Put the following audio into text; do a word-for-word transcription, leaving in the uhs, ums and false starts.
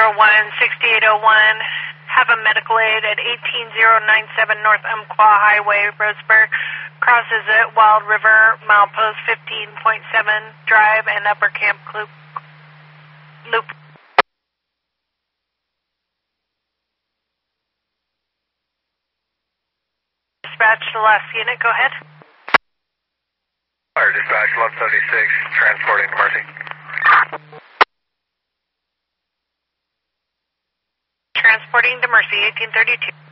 zero one, sixty-eight oh one. Have a medical aid at eighteen thousand ninety-seven North Umpqua Highway, Roseburg. Crosses at Wild River, milepost fifteen point seven, drive and Upper Camp Loop. Loop. Dispatch the last unit, go ahead. Fire dispatch one seventy-six, transporting to Mercy. Transporting to Mercy, eighteen thirty-two.